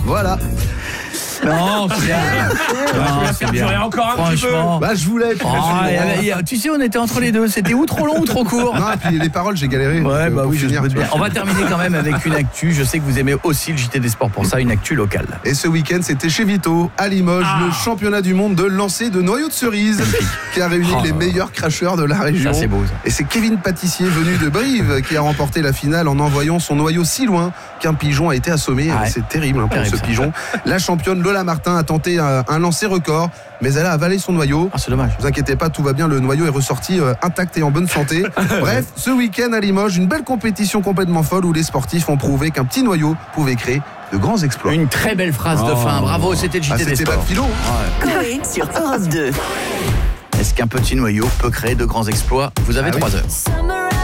Voilà. Non, c'est bien. C'est bien. Encore un petit peu. Bah, je voulais. Tu sais, on était entre les deux. C'était ou trop long ou trop court. Non, et puis les paroles, j'ai galéré. Ouais, bah oui, je finir, bien. On va terminer quand même avec une actu. Je sais que vous aimez aussi le JT des Sports pour ça, une actu locale. Et ce week-end, c'était chez Vito, à Limoges, le championnat du monde de lancer de noyaux de cerises, qui a réuni les meilleurs cracheurs de la région. Ça, c'est beau, ça. Et c'est Kevin Pâtissier, venu de Brive, qui a remporté la finale en envoyant son noyau si loin qu'un pigeon a été assommé. Ah ouais. C'est terrible pour Terrible, ce ça. pigeon. La championne Lola Martin a tenté un lancer record, mais elle a avalé son noyau. Ah, c'est dommage. Ne vous inquiétez pas, tout va bien, le noyau est ressorti intact et en bonne santé. Bref, ce week-end à Limoges, une belle compétition complètement folle où les sportifs ont prouvé qu'un petit noyau pouvait créer de grands exploits. Une très belle phrase de fin. Bravo, c'était le JT des C'était Sports. pas de philo. Coé sur Europe 2. Est-ce qu'un petit noyau peut créer de grands exploits? Vous avez 3 heures. Summer